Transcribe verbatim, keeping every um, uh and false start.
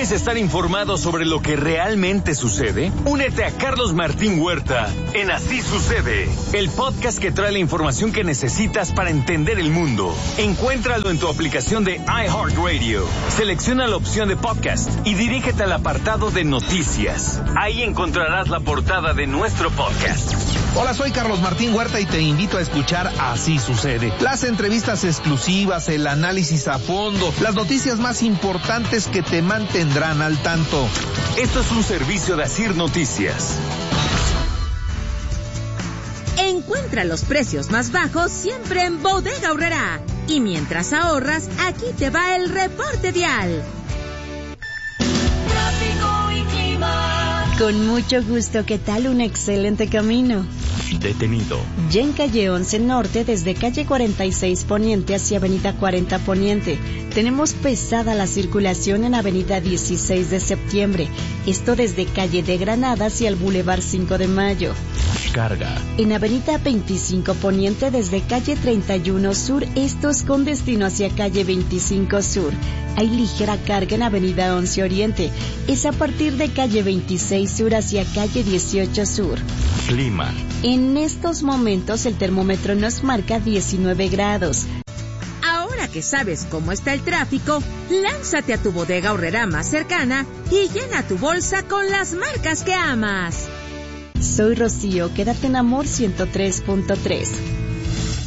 ¿Quieres estar informado sobre lo que realmente sucede? Únete a Carlos Martín Huerta en Así Sucede, el podcast que trae la información que necesitas para entender el mundo. Encuéntralo en tu aplicación de iHeartRadio. Selecciona la opción de podcast y dirígete al apartado de noticias. Ahí encontrarás la portada de nuestro podcast. Hola, soy Carlos Martín Huerta y te invito a escuchar Así Sucede. Las entrevistas exclusivas, el análisis a fondo, las noticias más importantes que te mantendrán al tanto. Esto es un servicio de Asir Noticias. Encuentra los precios más bajos siempre en Bodega Aurrerá. Y mientras ahorras, aquí te va el reporte vial. Tráfico y clima. Con mucho gusto, ¿qué tal? Un excelente camino. Detenido. Ya en calle once Norte, desde calle cuarenta y seis Poniente hacia avenida cuarenta Poniente. Tenemos pesada la circulación en avenida dieciséis de septiembre. Esto desde calle de Granada hacia el Boulevard cinco de mayo. Carga. En avenida veinticinco Poniente desde calle treinta y uno Sur, estos con destino hacia calle veinticinco Sur. Hay ligera carga en avenida once Oriente. Es a partir de calle veintiséis Sur hacia calle dieciocho Sur. Clima. En estos momentos el termómetro nos marca diecinueve grados. Ahora que sabes cómo está el tráfico, lánzate a tu Bodega Aurrerá más cercana y llena tu bolsa con las marcas que amas. Soy Rocío, quédate en Amor ciento tres punto tres.